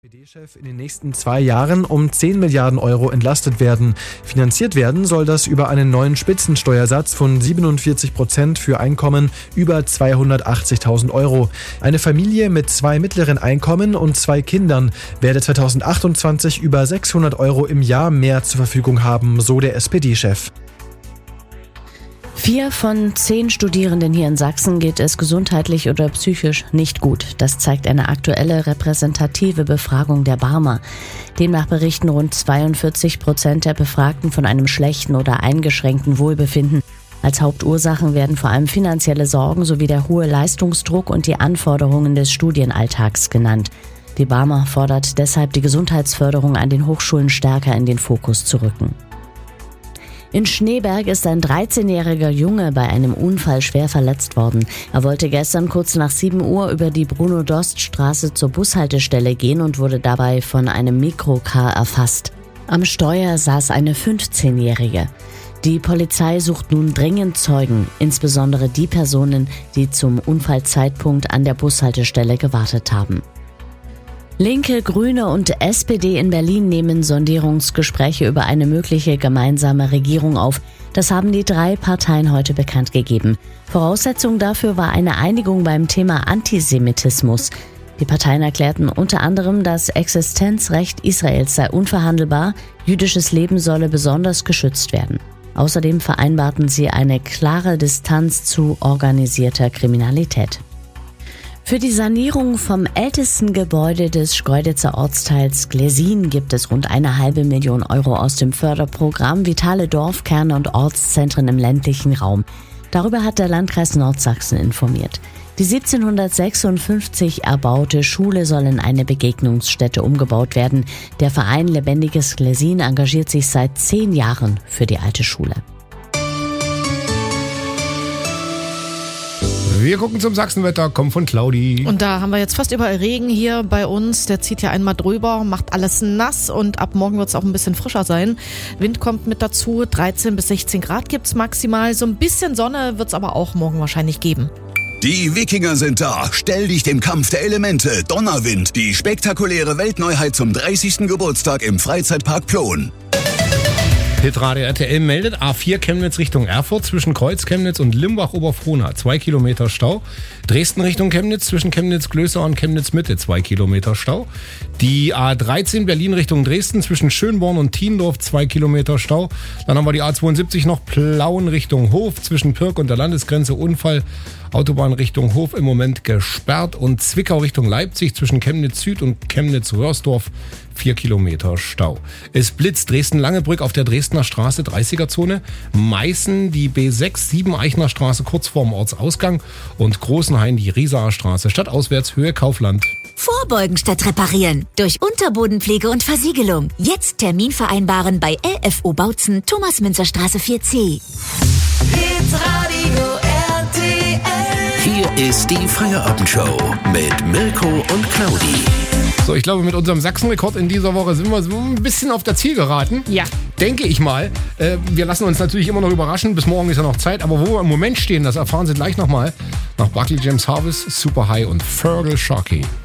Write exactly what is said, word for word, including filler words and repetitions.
S P D-Chef in den nächsten zwei Jahren um zehn Milliarden Euro entlastet werden. Finanziert werden soll das über einen neuen Spitzensteuersatz von siebenundvierzig Prozent für Einkommen über zweihundertachtzigtausend Euro. Eine Familie mit zwei mittleren Einkommen und zwei Kindern werde zweitausendachtundzwanzig über sechshundert Euro im Jahr mehr zur Verfügung haben, so der S P D-Chef. Vier von zehn Studierenden hier in Sachsen geht es gesundheitlich oder psychisch nicht gut. Das zeigt eine aktuelle repräsentative Befragung der Barmer. Demnach berichten rund zweiundvierzig Prozent der Befragten von einem schlechten oder eingeschränkten Wohlbefinden. Als Hauptursachen werden vor allem finanzielle Sorgen sowie der hohe Leistungsdruck und die Anforderungen des Studienalltags genannt. Die Barmer fordert deshalb, die Gesundheitsförderung an den Hochschulen stärker in den Fokus zu rücken. In Schneeberg ist ein dreizehnjähriger Junge bei einem Unfall schwer verletzt worden. Er wollte gestern kurz nach sieben Uhr über die Bruno-Dost-Straße zur Bushaltestelle gehen und wurde dabei von einem Mikrocar erfasst. Am Steuer saß eine fünfzehnjährige. Die Polizei sucht nun dringend Zeugen, insbesondere die Personen, die zum Unfallzeitpunkt an der Bushaltestelle gewartet haben. Linke, Grüne und S P D in Berlin nehmen Sondierungsgespräche über eine mögliche gemeinsame Regierung auf. Das haben die drei Parteien heute bekannt gegeben. Voraussetzung dafür war eine Einigung beim Thema Antisemitismus. Die Parteien erklärten unter anderem, das Existenzrecht Israels sei unverhandelbar, jüdisches Leben solle besonders geschützt werden. Außerdem vereinbarten sie eine klare Distanz zu organisierter Kriminalität. Für die Sanierung vom ältesten Gebäude des Schkeuditzer Ortsteils Glesin gibt es rund eine halbe Million Euro aus dem Förderprogramm Vitale Dorfkerne und Ortszentren im ländlichen Raum. Darüber hat der Landkreis Nordsachsen informiert. Die siebzehnhundertsechsundfünfzig erbaute Schule soll in eine Begegnungsstätte umgebaut werden. Der Verein Lebendiges Glesin engagiert sich seit zehn Jahren für die alte Schule. Wir gucken zum Sachsenwetter, kommt von Claudi. Und da haben wir jetzt fast überall Regen hier bei uns. Der zieht ja einmal drüber, macht alles nass und ab morgen wird es auch ein bisschen frischer sein. Wind kommt mit dazu, dreizehn bis sechzehn Grad gibt's maximal. So ein bisschen Sonne wird's aber auch morgen wahrscheinlich geben. Die Wikinger sind da. Stell dich dem Kampf der Elemente. Donnerwind, die spektakuläre Weltneuheit zum dreißigsten Geburtstag im Freizeitpark Plon. Hitradio R T L meldet A vier Chemnitz Richtung Erfurt zwischen Kreuz Chemnitz und Limbach-Oberfrohna zwei Kilometer Stau. Dresden Richtung Chemnitz zwischen Chemnitz-Glößau und Chemnitz-Mitte zwei Kilometer Stau. Die A dreizehn Berlin Richtung Dresden zwischen Schönborn und Thiendorf zwei Kilometer Stau. Dann haben wir die A zweiundsiebzig noch Plauen Richtung Hof zwischen Pirk und der Landesgrenze Unfall. Autobahn Richtung Hof im Moment gesperrt und Zwickau Richtung Leipzig zwischen Chemnitz Süd und Chemnitz-Röhrsdorf vier Kilometer Stau. Es blitzt Dresden-Langebrück auf der Dresdner Straße dreißiger-Zone, Meißen die B sechs sieben Eichner Straße kurz vorm Ortsausgang und Großenhain die Riesaer Straße stadtauswärts Höhe Kaufland. Vorbeugen statt reparieren durch Unterbodenpflege und Versiegelung. Jetzt Termin vereinbaren bei L F O Bautzen, Thomas-Münzer-Straße vier C. Hitradio R T L. Hier ist die Feierabendshow mit Mirko und Claudi. So, ich glaube, mit unserem Sachsenrekord in dieser Woche sind wir so ein bisschen auf der Zielgeraden. Ja. Denke ich mal. Äh, wir lassen uns natürlich immer noch überraschen. Bis morgen ist ja noch Zeit. Aber wo wir im Moment stehen, das erfahren Sie gleich nochmal. Nach Buckley James Harvest, Super High und Fergal Sharkey.